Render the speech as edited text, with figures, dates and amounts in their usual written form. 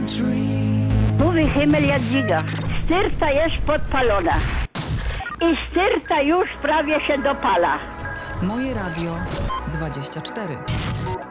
Mówi Himmel Jadwiga. Styrta jest podpalona. I styrta już prawie się dopala. Moje Radio 24.